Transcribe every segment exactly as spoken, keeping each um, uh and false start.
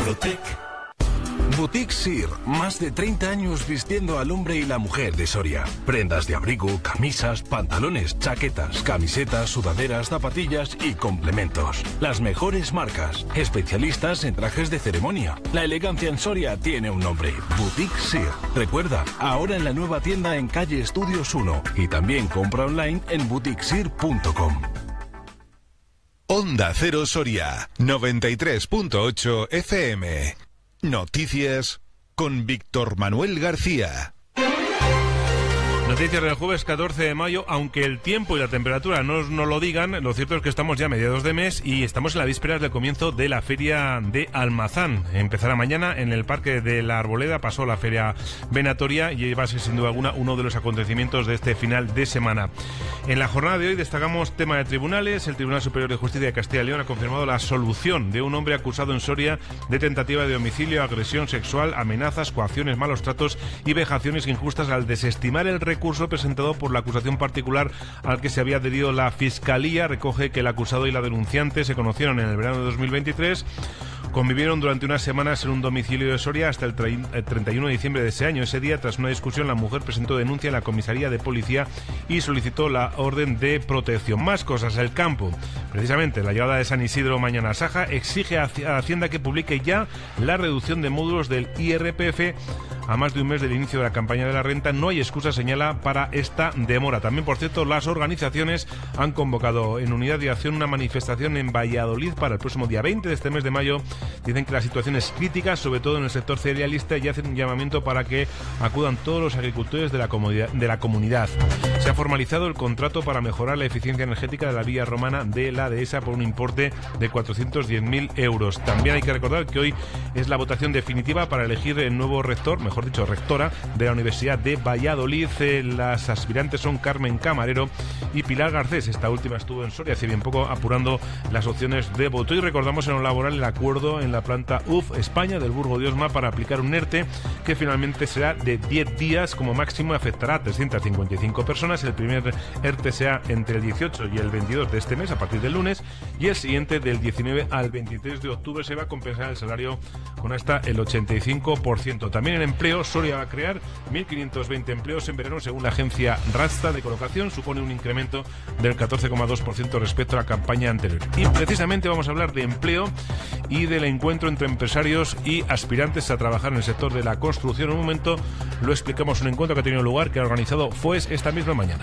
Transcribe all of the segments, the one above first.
Eurotech. Boutique Sir, más de treinta años vistiendo al hombre y la mujer de Soria. Prendas de abrigo, camisas, pantalones, chaquetas, camisetas, sudaderas, zapatillas y complementos. Las mejores marcas, especialistas en trajes de ceremonia. La elegancia en Soria tiene un nombre, Boutique Sir. Recuerda, ahora en la nueva tienda en calle Estudios uno y también compra online en boutique sir punto com. Onda Cero Soria, noventa y tres punto ocho F M. Noticias con Víctor Manuel García. Noticias del jueves catorce de mayo, aunque el tiempo y la temperatura no nos no lo digan, lo cierto es que estamos ya a mediados de mes y estamos en la víspera del comienzo de la Feria de Almazán. Empezará mañana en el Parque de la Arboleda, pasó la Feria Venatoria y va a ser sin duda alguna uno de los acontecimientos de este final de semana. En la jornada de hoy destacamos tema de tribunales. El Tribunal Superior de Justicia de Castilla y León ha confirmado la absolución de un hombre acusado en Soria de tentativa de homicidio, agresión sexual, amenazas, coacciones, malos tratos y vejaciones injustas al desestimar el recurso recurso presentado por la acusación particular al que se había adherido la Fiscalía. Recoge que el acusado y la denunciante se conocieron en el verano de dos mil veintitrés, convivieron durante unas semanas en un domicilio de Soria hasta el treinta y uno de diciembre de ese año. Ese día, tras una discusión, la mujer presentó denuncia en la comisaría de policía y solicitó la orden de protección. Más cosas, el campo. Precisamente, la llegada de San Isidro mañana a Saja exige a Hacienda que publique ya la reducción de módulos del I R P F a más de un mes del inicio de la campaña de la renta. No hay excusa, señala, para esta demora. También, por cierto, las organizaciones han convocado en unidad de acción una manifestación en Valladolid para el próximo día veinte de este mes de mayo. Dicen que la situación es crítica, sobre todo en el sector cerealista, y hacen un llamamiento para que acudan todos los agricultores de la comunidad. De la comunidad. Se ha formalizado el contrato para mejorar la eficiencia energética de la vía romana de la dehesa por un importe de cuatrocientos diez mil euros. También hay que recordar que hoy es la votación definitiva para elegir el nuevo rector, mejor dicho, rectora de la Universidad de Valladolid. Las aspirantes son Carmen Camarero y Pilar Garcés. Esta última estuvo en Soria hace bien poco apurando las opciones de voto. Y recordamos en lo laboral el acuerdo en la planta U F España del Burgo de Osma para aplicar un ERTE que finalmente será de diez días como máximo, afectará a trescientas cincuenta y cinco personas. El primer ERTE será entre el dieciocho y el veintidós de este mes, a partir del lunes, y el siguiente del diecinueve al veintitrés de octubre. Se va a compensar el salario con hasta el ochenta y cinco por ciento. También en empleo, Soria va a crear mil quinientos veinte empleos en verano, según la agencia Rasta de Colocación. Supone un incremento del catorce coma dos por ciento respecto a la campaña anterior. Y precisamente vamos a hablar de empleo y del encuentro entre empresarios y aspirantes a trabajar en el sector de la construcción. En un momento lo explicamos, un encuentro que ha tenido lugar, que ha organizado F O E S esta misma mañana.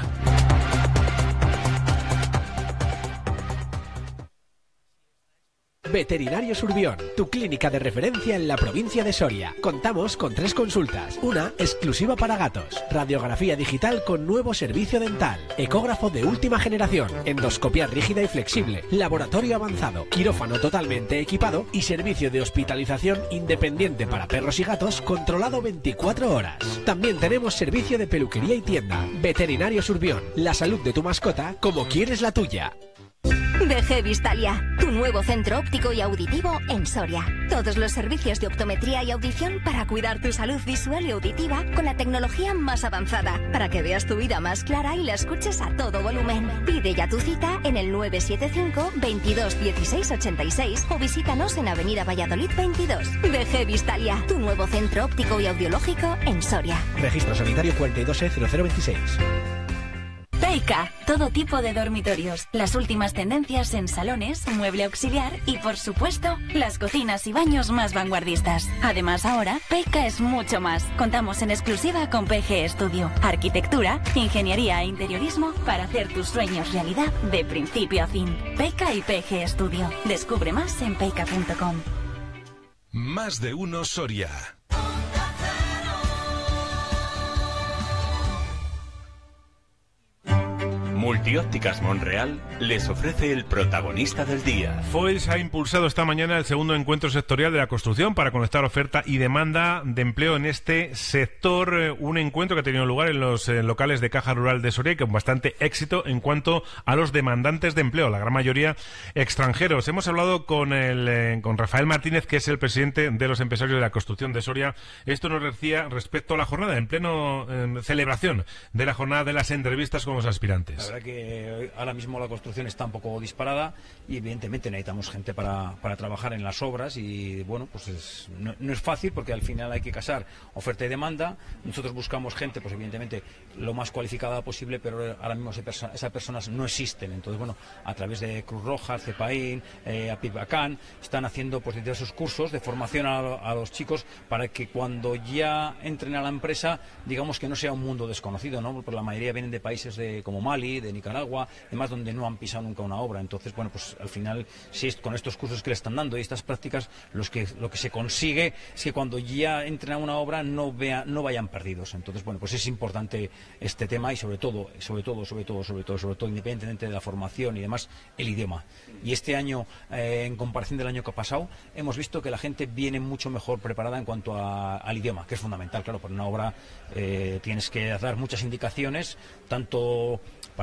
Veterinario Surbión, tu clínica de referencia en la provincia de Soria. Contamos con tres consultas, una exclusiva para gatos, radiografía digital con nuevo servicio dental, ecógrafo de última generación, endoscopia rígida y flexible, laboratorio avanzado, quirófano totalmente equipado y servicio de hospitalización independiente para perros y gatos controlado veinticuatro horas. También tenemos servicio de peluquería y tienda. Veterinario Surbión, la salud de tu mascota como quieres la tuya. V G Vistalia, tu nuevo centro óptico y auditivo en Soria. Todos los servicios de optometría y audición para cuidar tu salud visual y auditiva con la tecnología más avanzada, para que veas tu vida más clara y la escuches a todo volumen. Pide ya tu cita en el nueve siete cinco, veintidós, dieciséis, ochenta y seis o visítanos en Avenida Valladolid veintidós. V G Vistalia, tu nuevo centro óptico y audiológico en Soria. Registro sanitario cuarenta y dos E cero cero veintiséis. Peica, todo tipo de dormitorios, las últimas tendencias en salones, mueble auxiliar y, por supuesto, las cocinas y baños más vanguardistas. Además, ahora, Peica es mucho más. Contamos en exclusiva con P G Studio, arquitectura, ingeniería e interiorismo para hacer tus sueños realidad de principio a fin. Peica y P G Studio. Descubre más en peica punto com. Más de uno Soria. Multiópticas Monreal les ofrece el protagonista del día. F O E S ha impulsado esta mañana el segundo encuentro sectorial de la construcción para conectar oferta y demanda de empleo en este sector. Un encuentro que ha tenido lugar en los eh, locales de Caja Rural de Soria y con bastante éxito en cuanto a los demandantes de empleo, la gran mayoría extranjeros. Hemos hablado con, el, eh, con Rafael Martínez, que es el presidente de los empresarios de la construcción de Soria. Esto nos decía respecto a la jornada, en pleno eh, celebración de la jornada de las entrevistas con los aspirantes. verdad que ahora mismo la construcción está un poco disparada y evidentemente necesitamos gente para, para trabajar en las obras y bueno, pues es, no, no es fácil porque al final hay que casar oferta y demanda. Nosotros buscamos gente, pues evidentemente lo más cualificada posible, pero ahora mismo ese perso esas personas no existen. Entonces, bueno, a través de Cruz Roja, CEPAIN, eh, APIBACAN, están haciendo pues diversos cursos de formación a, a los chicos para que cuando ya entren a la empresa, digamos que no sea un mundo desconocido, ¿no? Porque la mayoría vienen de países de, como Mali, de Nicaragua, además donde no han pisado nunca una obra. Entonces, bueno, pues al final, si es con estos cursos que le están dando y estas prácticas, los que, lo que se consigue es que cuando ya entren a una obra no, vea, no vayan perdidos. Entonces, bueno, pues es importante este tema y sobre todo, sobre todo, sobre todo, sobre todo, sobre todo, independientemente de la formación y demás, el idioma. Y este año, eh, en comparación del año que ha pasado, hemos visto que la gente viene mucho mejor preparada en cuanto a, al idioma, que es fundamental, claro, por una obra eh, tienes que dar muchas indicaciones, tanto